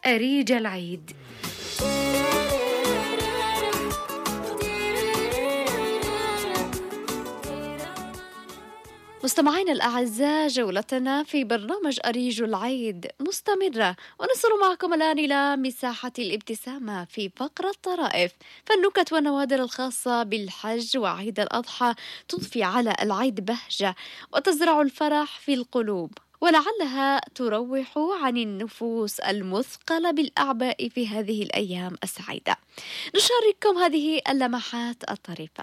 أريج العيد. مستمعينا الأعزاء، جولتنا في برنامج أريج العيد مستمرة، ونصل معكم الآن إلى مساحة الابتسامة في فقرة طرائف. فالنكت والنوادر الخاصة بالحج وعيد الأضحى تضفي على العيد بهجة وتزرع الفرح في القلوب، ولعلها تروح عن النفوس المثقلة بالأعباء في هذه الأيام السعيدة. نشارككم هذه اللمحات الطريفة.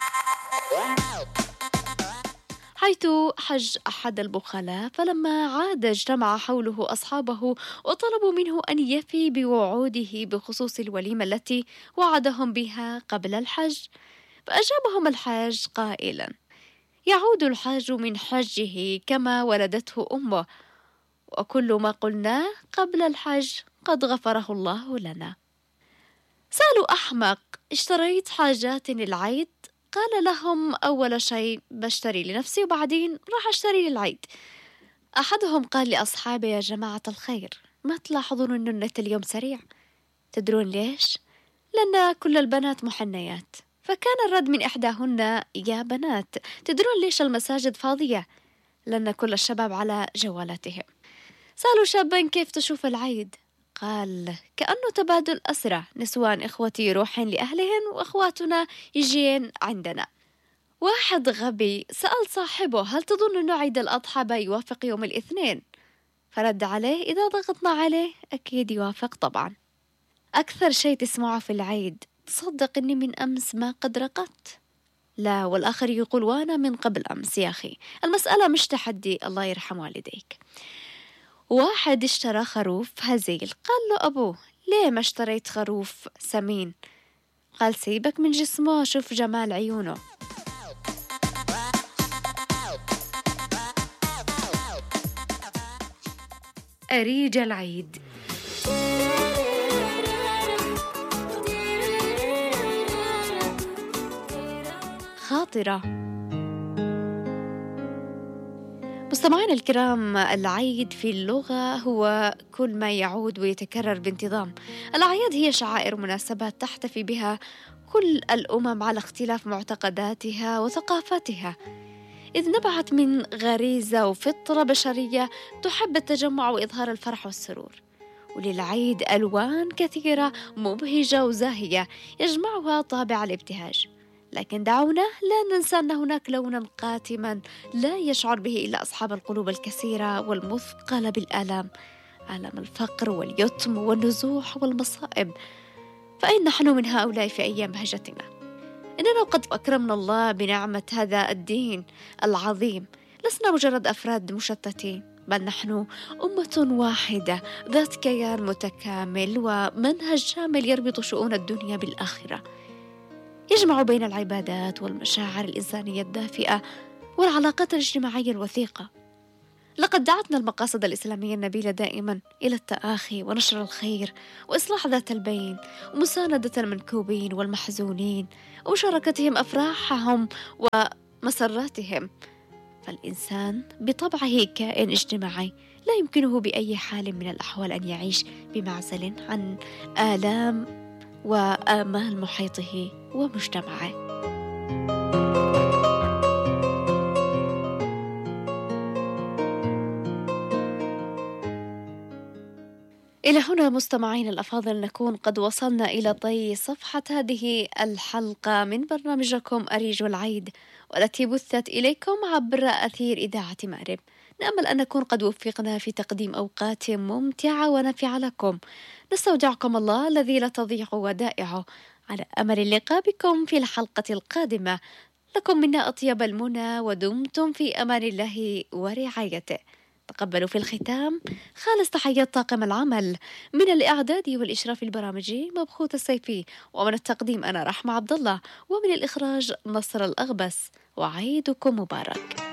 حيث حج أحد البخلاء، فلما عاد اجتمع حوله أصحابه وطلبوا منه أن يفي بوعوده بخصوص الوليمة التي وعدهم بها قبل الحج. فأجابهم الحاج قائلا: يعود الحاج من حجه كما ولدته أمه، وكل ما قلناه قبل الحج قد غفره الله لنا. سألوا أحمق: اشتريت حاجات العيد؟ قال لهم: أول شيء بشتري لنفسي وبعدين راح أشتري للعيد. أحدهم قال لأصحابه: يا جماعة الخير، ما تلاحظون أن النت اليوم سريع؟ تدرون ليش؟ لأن كل البنات محنيات. فكان الرد من إحداهن: يا بنات، تدرون ليش المساجد فاضية؟ لأن كل الشباب على جوالاتهم. سألوا شابين: كيف تشوف العيد؟ قال: كأنه تبادل أسرى، نسوان إخوتي يروحين لأهلهن وأخواتنا يجين عندنا. واحد غبي سأل صاحبه: هل تظن أنه عيد الأضحى بيوافق يوم الاثنين؟ فرد عليه: إذا ضغطنا عليه أكيد يوافق طبعا. أكثر شيء تسمعه في العيد: تصدق أني من أمس ما قد رقدت؟ لا، والآخر يقول: وأنا من قبل أمس. يا أخي المسألة مش تحدي، الله يرحم والديك. واحد اشترى خروف هزيل، قال له أبوه: ليه ما اشتريت خروف سمين؟ قال: سيبك من جسمه، شوف جمال عيونه. أريج العيد. خاطرة. مستمعينا الكرام، العيد في اللغة هو كل ما يعود ويتكرر بانتظام. الأعياد هي شعائر ومناسبات تحتفي بها كل الأمم على اختلاف معتقداتها وثقافاتها، إذ نبعت من غريزة وفطرة بشرية تحب التجمع وإظهار الفرح والسرور. وللعيد ألوان كثيرة مبهجة وزاهية يجمعها طابع الابتهاج، لكن دعونا لا ننسى أن هناك لونا قاتما لا يشعر به إلا أصحاب القلوب الكثيرة والمثقلة بالآلام، آلام الفقر واليتم والنزوح والمصائب. فأين نحن من هؤلاء في أيام بهجتنا؟ إننا قد أكرمنا الله بنعمة هذا الدين العظيم، لسنا مجرد أفراد مشتتين، بل نحن أمة واحدة ذات كيان متكامل ومنهج شامل يربط شؤون الدنيا بالآخرة، يجمع بين العبادات والمشاعر الإنسانية الدافئة والعلاقات الاجتماعية الوثيقة. لقد دعتنا المقاصد الإسلامية النبيلة دائما إلى التآخي ونشر الخير وإصلاح ذات البين ومساندة المنكوبين والمحزونين ومشاركتهم أفراحهم ومسراتهم. فالإنسان بطبعه كائن اجتماعي، لا يمكنه بأي حال من الأحوال أن يعيش بمعزل عن آلام وآمال محيطه ومجتمعه. إلى هنا مستمعين الأفاضل نكون قد وصلنا إلى طي صفحة هذه الحلقة من برنامجكم أريج العيد، والتي بثت إليكم عبر أثير إذاعة مأرب. نأمل أن نكون قد وفقنا في تقديم أوقات ممتعة ونافعة لكم. نستودعكم الله الذي لا تضيع ودائعه، على أمل اللقاء بكم في الحلقة القادمة. لكم منا أطيب المنى، ودمتم في أمان الله ورعايته. تقبلوا في الختام خالص تحيات طاقم العمل من الإعداد والإشراف البرامجي مبخوت السيفي، ومن التقديم أنا رحمة عبد الله، ومن الإخراج نصر الأغبس. وعيدكم مبارك.